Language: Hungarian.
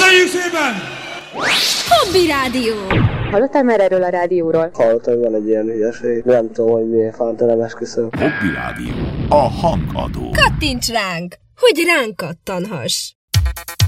Köszönjük szépen! Hobby Rádió. Hallottál már erről a rádióról? Hallottam, hogy van egy ilyen hülyeség. Nem tudom, hogy milyen fánt, nem esküszöm. Hobby Rádió. A hangadó. Kattints ránk, hogy ránk kattanhass.